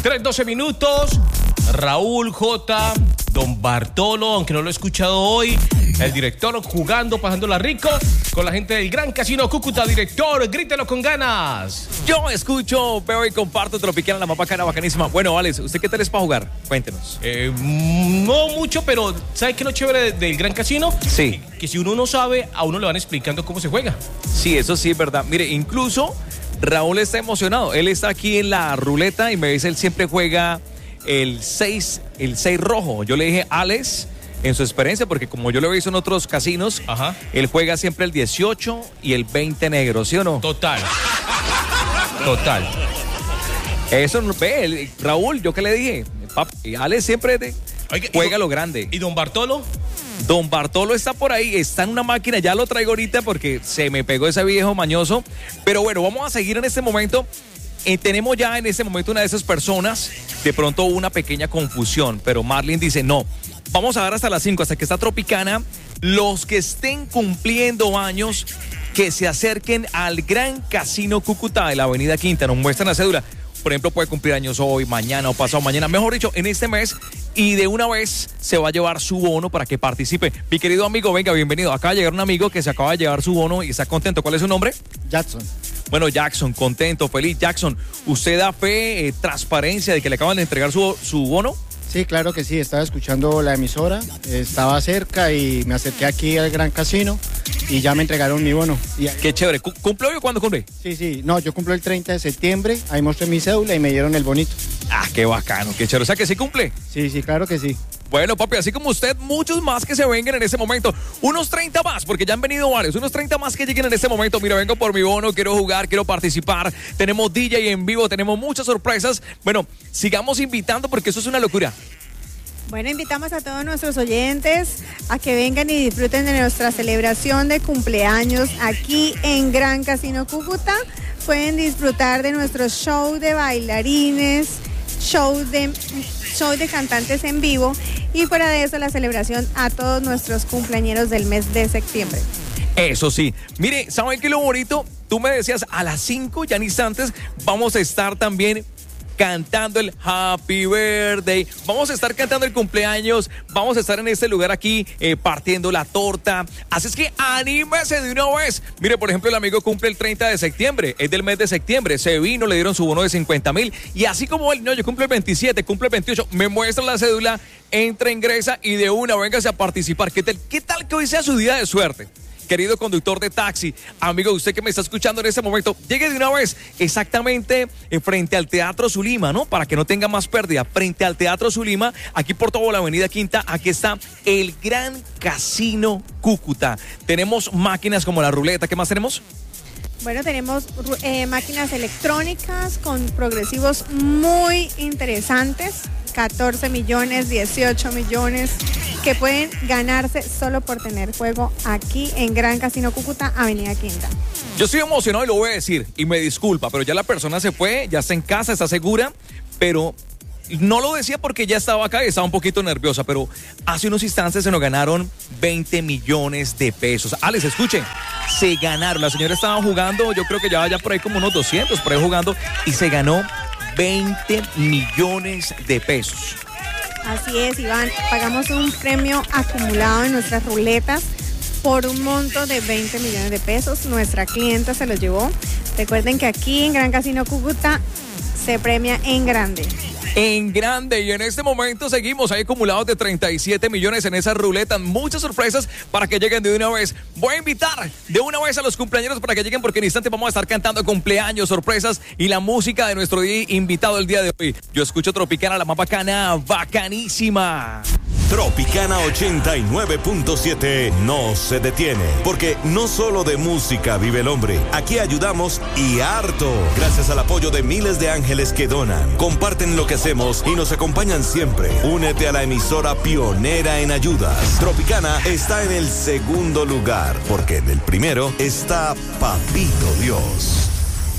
3:12. Raúl J, Don Bartolo, aunque no lo he escuchado hoy, el director jugando, pasándola rico con la gente del Gran Casino Cúcuta. Director, grítelo con ganas. Yo escucho, veo y comparto Tropicana, la más bacana, bacanísima. Bueno, Alex, ¿usted qué tal es para jugar? Cuéntenos. No mucho, pero ¿sabe qué es lo chévere del Gran Casino? Sí. Que si uno no sabe, a uno le van explicando cómo se juega. Sí, eso sí es verdad. Mire, incluso Raúl está emocionado. Él está aquí en la ruleta y me dice, él siempre juega el 6 rojo. Yo le dije, Alex, en su experiencia, porque como yo lo he visto en otros casinos, ajá, él juega siempre el 18 y el 20 negro, ¿sí o no? Total. Eso no ve, Raúl, yo que le dije, papi, Alex siempre juega lo grande. ¿Y Don Bartolo? Don Bartolo está por ahí, está en una máquina, ya lo traigo ahorita porque se me pegó ese viejo mañoso. Pero bueno, vamos a seguir en este momento. Tenemos ya en este momento una de esas personas, de pronto hubo una pequeña confusión, pero Marlene dice, no, vamos a dar hasta las 5, hasta que está Tropicana. Los que estén cumpliendo años, que se acerquen al Gran Casino Cúcuta de la Avenida Quinta, nos muestran la cédula. Por ejemplo, puede cumplir años hoy, mañana o pasado mañana, mejor dicho, en este mes, y de una vez se va a llevar su bono para que participe. Mi querido amigo, venga, bienvenido. Acaba de llegar un amigo que se acaba de llevar su bono y está contento. ¿Cuál es su nombre? Jackson. Bueno, Jackson, contento, feliz. Jackson, ¿usted da fe, transparencia de que le acaban de entregar su bono? Sí, claro que sí, estaba escuchando la emisora, estaba cerca y me acerqué aquí al Gran Casino y ya me entregaron mi bono. Qué chévere. ¿Cumple hoy o cuándo cumple? Sí, no, yo cumplo el 30 de septiembre, ahí mostré mi cédula y me dieron el bonito. Ah, qué bacano, qué chévere. O sea que sí cumple. Sí, claro que sí. Bueno, papi, así como usted, muchos más que se vengan en este momento. Unos 30 más, porque ya han venido varios. Unos 30 más que lleguen en este momento. Mira, vengo por mi bono, quiero jugar, quiero participar. Tenemos DJ en vivo, tenemos muchas sorpresas. Bueno, sigamos invitando porque eso es una locura. Bueno, invitamos a todos nuestros oyentes a que vengan y disfruten de nuestra celebración de cumpleaños aquí en Gran Casino Cúcuta. Pueden disfrutar de nuestro show de bailarines, show de cantantes en vivo y fuera de eso la celebración a todos nuestros cumpleañeros del mes de septiembre. Eso sí. Mire, ¿saben qué es lo bonito? Tú me decías a las 5, ya en instantes, vamos a estar también cantando el Happy Birthday, vamos a estar cantando el cumpleaños, vamos a estar en este lugar aquí partiendo la torta, así es que anímese de una vez. Mire, por ejemplo, el amigo cumple el 30 de septiembre, es del mes de septiembre, se vino, le dieron su bono de 50,000 y así como él, no, yo cumple el 27, cumple el 28, me muestra la cédula, entra, ingresa y de una, véngase a participar. ¿Qué tal que hoy sea su día de suerte? Querido conductor de taxi, amigo, usted que me está escuchando en este momento, llegue de una vez exactamente frente al Teatro Zulima, ¿no? Para que no tenga más pérdida, frente al Teatro Zulima, aquí por toda la Avenida Quinta, aquí está el Gran Casino Cúcuta. Tenemos máquinas como la ruleta, ¿qué más tenemos? Bueno, tenemos máquinas electrónicas con progresivos muy interesantes, 14 millones, 18 millones, que pueden ganarse solo por tener juego aquí en Gran Casino Cúcuta, Avenida Quinta. Yo estoy emocionado y lo voy a decir, y me disculpa, pero ya la persona se fue, ya está en casa, está segura, pero no lo decía porque ya estaba acá y estaba un poquito nerviosa, pero hace unos instantes se nos ganaron 20 millones de pesos. Alex, escuchen, se ganaron, la señora estaba jugando, yo creo que ya por ahí como unos 200 por ahí jugando, y se ganó 20 millones de pesos. Así es, Iván, pagamos un premio acumulado en nuestras ruletas por un monto de 20 millones de pesos. Nuestra clienta se los llevó. Recuerden que aquí en Gran Casino Cúcuta se premia en grande. En grande, y en este momento seguimos ahí acumulados de 37 millones en esa ruleta. Muchas sorpresas para que lleguen de una vez. Voy a invitar de una vez a los cumpleaños para que lleguen, porque en instante vamos a estar cantando cumpleaños, sorpresas y la música de nuestro invitado el día de hoy. Yo escucho Tropicana, la más bacana, bacanísima. Tropicana 89.7 no se detiene, porque no solo de música vive el hombre. Aquí ayudamos y harto, gracias al apoyo de miles de ángeles que donan, comparten lo que hacemos y nos acompañan siempre. Únete a la emisora pionera en ayudas. Tropicana está en el segundo lugar, porque en el primero está Papito Dios.